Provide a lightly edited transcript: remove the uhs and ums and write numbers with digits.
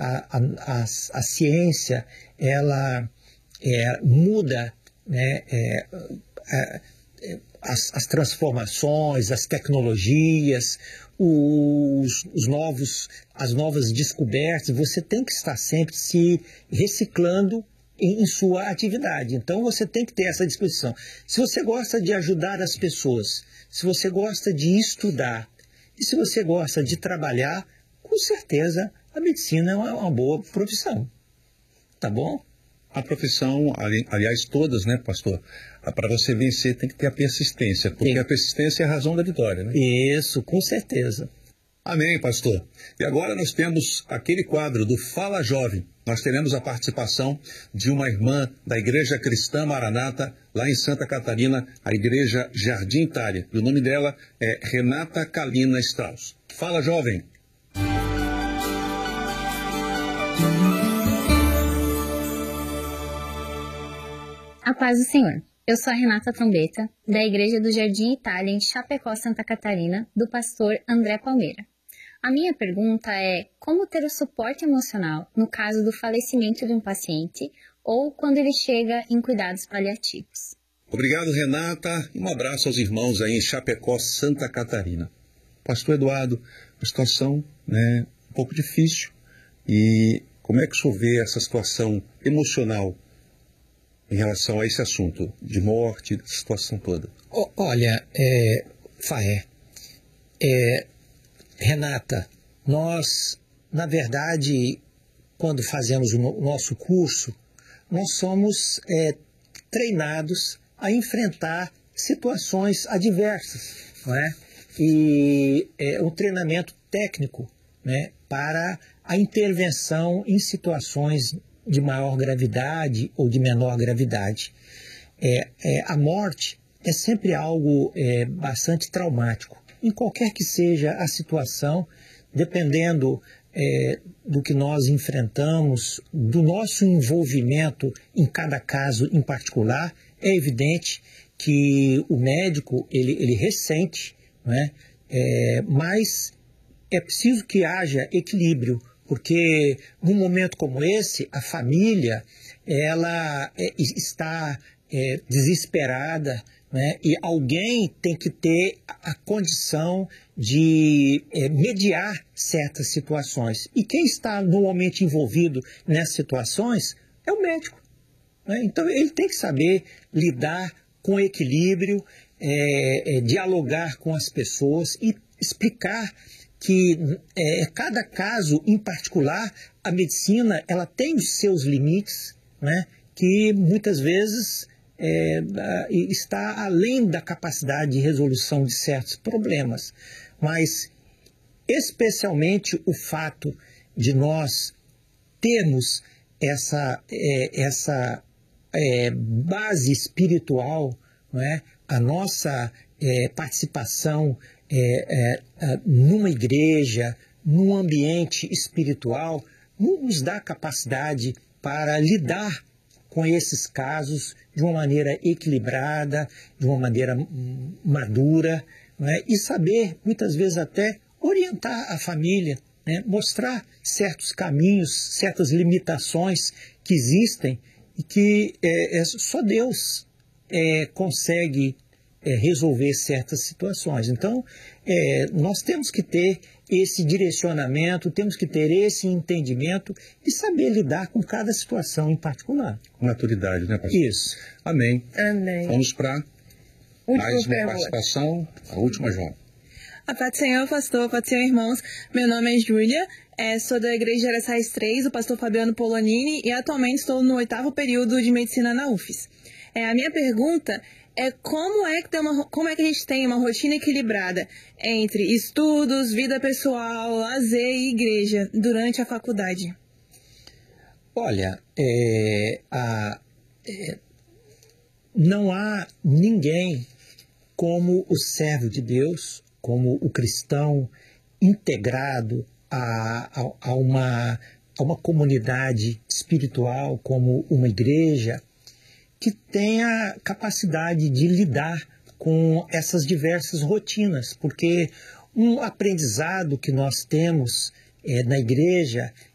a ciência, ela muda, né, as transformações, as tecnologias, as novas descobertas. Você tem que estar sempre se reciclando em sua atividade. Então você tem que ter essa disposição. Se você gosta de ajudar as pessoas, se você gosta de estudar e se você gosta de trabalhar, com certeza a medicina é uma boa profissão. Tá bom? A profissão, aliás, todas, né, pastor? Para você vencer tem que ter a persistência, porque a persistência é a razão da vitória, né? Isso, com certeza. Amém, pastor. E agora nós temos aquele quadro do Fala Jovem. Nós teremos a participação de uma irmã da Igreja Cristã Maranata, lá em Santa Catarina, a Igreja Jardim Itália. E o nome dela é Renata Kalina Strauss. Fala, jovem! A paz do Senhor. Eu sou a Renata Trombeta, da Igreja do Jardim Itália, em Chapecó, Santa Catarina, do pastor André Palmeira. A minha pergunta é: como ter o suporte emocional no caso do falecimento de um paciente ou quando ele chega em cuidados paliativos? Obrigado, Renata, e um abraço aos irmãos aí em Chapecó, Santa Catarina. Pastor Eduardo, uma situação, né, um pouco difícil. E como é que o senhor vê essa situação emocional em relação a esse assunto de morte, da situação toda? Olha, Faé, Renata, nós, na verdade, quando fazemos o nosso curso, nós somos treinados a enfrentar situações adversas, não é? E o treinamento técnico, né, para a intervenção em situações de maior gravidade ou de menor gravidade. A morte é sempre algo bastante traumático. Em qualquer que seja a situação, dependendo do que nós enfrentamos, do nosso envolvimento em cada caso em particular, é evidente que o médico ele ressente, né? Mas é preciso que haja equilíbrio, porque num momento como esse, a família ela está desesperada, né? E alguém tem que ter a condição de mediar certas situações. E quem está normalmente envolvido nessas situações é o médico, né? Então ele tem que saber lidar com equilíbrio, dialogar com as pessoas e explicar que cada caso em particular, a medicina ela tem os seus limites, né, que muitas vezes está além da capacidade de resolução de certos problemas. Mas, especialmente o fato de nós termos essa base espiritual, não é? A nossa participação numa igreja, num ambiente espiritual, nos dá capacidade para lidar com esses casos de uma maneira equilibrada, de uma maneira madura, não é? E saber, muitas vezes até, orientar a família, né? Mostrar certos caminhos, certas limitações que existem e que só Deus consegue resolver certas situações. Então, nós temos que ter esse direcionamento, temos que ter esse entendimento e saber lidar com cada situação em particular. Com maturidade, né, pastor? Isso. Amém. Amém. Vamos para mais uma participação, a última, João. A paz do Senhor, pastor, paz do Senhor, irmãos. Meu nome é Júlia, sou da Igreja de Araçais 3, do pastor Fabiano Polonini, e atualmente estou no 8º período de medicina na UFES. A minha pergunta é como é que a gente tem uma rotina equilibrada entre estudos, vida pessoal, lazer e igreja durante a faculdade? Olha, não há ninguém como o servo de Deus, como o cristão integrado a uma comunidade espiritual, como uma igreja, que tenha capacidade de lidar com essas diversas rotinas, porque um aprendizado que nós temos na igreja